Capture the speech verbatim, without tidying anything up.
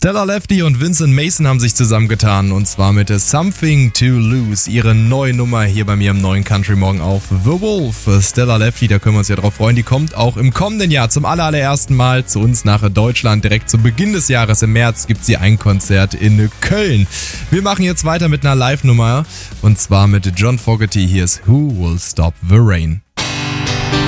Stella Lefty und Vincent Mason haben sich zusammengetan und zwar mit Something to Lose, ihre neue Nummer hier bei mir im neuen Country Morgen auf The Wolf. Stella Lefty, da können wir uns ja drauf freuen, die kommt auch im kommenden Jahr zum allerersten Mal zu uns nach Deutschland. Direkt zu Beginn des Jahres im März gibt sie ein Konzert in Köln. Wir machen jetzt weiter mit einer Live-Nummer und zwar mit John Fogerty. Hier ist Who Will Stop the Rain.